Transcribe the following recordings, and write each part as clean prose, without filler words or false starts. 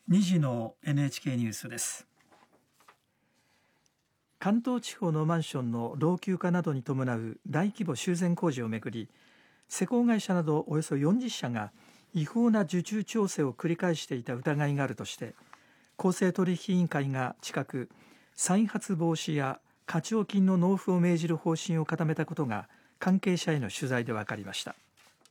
2時の NHK ニュースです。関東地方のマンションの老朽化などに伴う大規模修繕工事をめぐり、施工会社などおよそ40社が違法な受注調整を繰り返していた疑いがあるとして、公正取引委員会が近く再発防止や課徴金の納付を命じる方針を固めたことが関係者への取材で分かりました。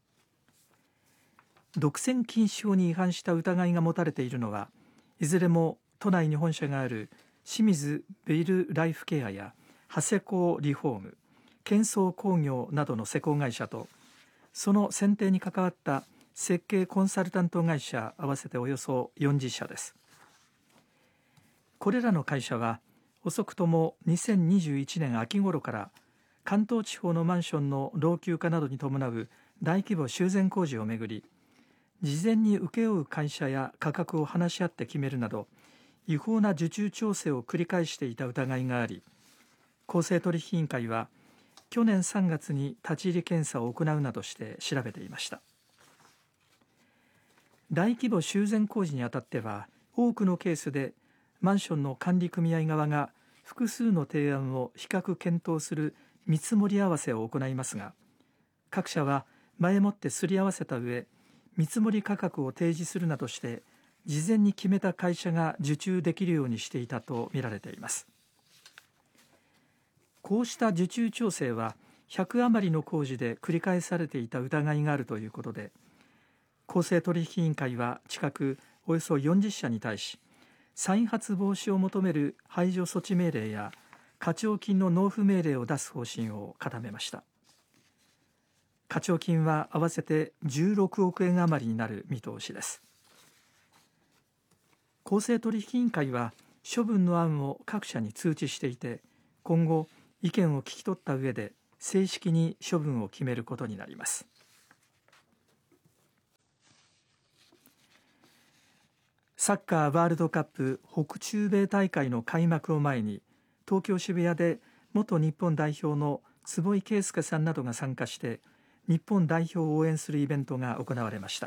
独占禁止法に違反した疑いが持たれているのは、いずれも都内に本社がある清水ビルライフケアや長谷工リフォーム、建装工業などの施工会社と、その選定に関わった設計コンサルタント会社合わせておよそ40社です。これらの会社は遅くとも2021年秋頃から関東地方のマンションの老朽化などに伴う大規模修繕工事をめぐり、事前に請け負う会社や価格を話し合って決めるなど違法な受注調整を繰り返していた疑いがあり、公正取引委員会は去年3月に立ち入り検査を行うなどして調べていました。大規模修繕工事にあたっては、多くのケースでマンションの管理組合側が複数の提案を比較検討する見積もり合わせを行いますが、各社は前もってすり合わせた上、見積もり価格を提示するなどして事前に決めた会社が受注できるようにしていたとみられています。こうした受注調整は100余りの工事で繰り返されていた疑いがあるということで、公正取引委員会は近くおよそ40社に対し、再発防止を求める排除措置命令や課徴金の納付命令を出す方針を固めました。課徴金は合わせて16億円余りになる見通しです。公正取引委員会は処分の案を各社に通知していて、今後意見を聞き取った上で正式に処分を決めることになります。サッカーワールドカップ北中米大会の開幕を前に、東京渋谷で元日本代表の坪井慶介さんなどが参加して日本代表を応援するイベントが行われました。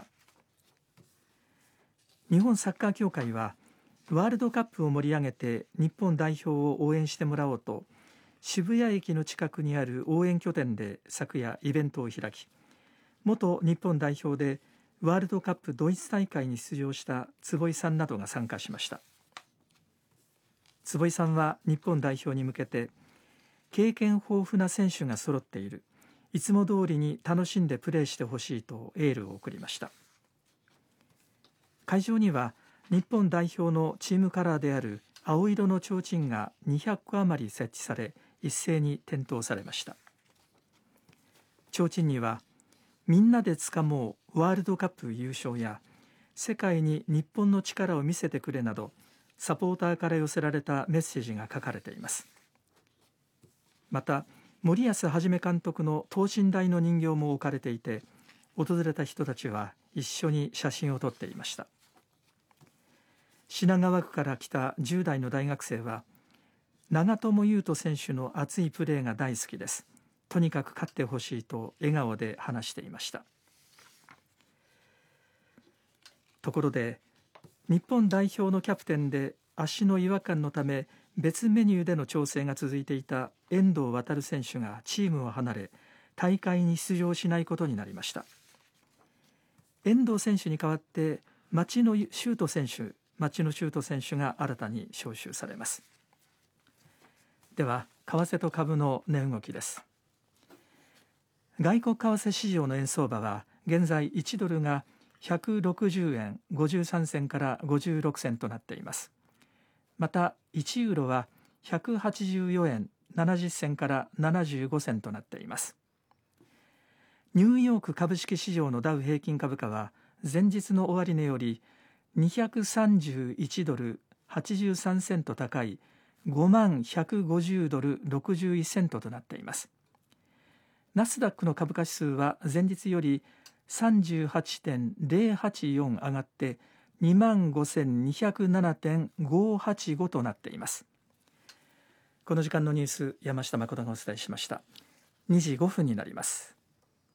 日本サッカー協会はワールドカップを盛り上げて日本代表を応援してもらおうと、渋谷駅の近くにある応援拠点で昨夜イベントを開き、元日本代表でワールドカップドイツ大会に出場した坪井さんなどが参加しました。坪井さんは日本代表に向けて、経験豊富な選手が揃っている、いつも通りに楽しんでプレーしてほしいとエールを送りました。会場には日本代表のチームカラーである青色の提灯が200個余り設置され、一斉に点灯されました。提灯には、みんなでつかもうワールドカップ優勝や、世界に日本の力を見せてくれなど、サポーターから寄せられたメッセージが書かれています。また森保一監督の等身大の人形も置かれていて、訪れた人たちは一緒に写真を撮っていました。品川区から来た10代の大学生は、長友佑都選手の熱いプレーが大好きです。とにかく勝ってほしいと笑顔で話していました。ところで、日本代表のキャプテンで足の違和感のため別メニューでの調整が続いていた遠藤航選手がチームを離れ、大会に出場しないことになりました。遠藤選手に代わって町野修斗選手が新たに招集されます。では、為替と株の値動きです。外国為替市場の円相場は現在1ドルが160円53銭から56銭となっています。また1ユーロは184円70銭から75銭となっています。ニューヨーク株式市場のダウ平均株価は前日の終値より231ドル83セント高い5万150ドル61セントとなっています。ナスダックの株価指数は前日より 38.084 上がって25,207.585 となっています。この時間のニュース、山下誠がお伝えしました。2時5分になります。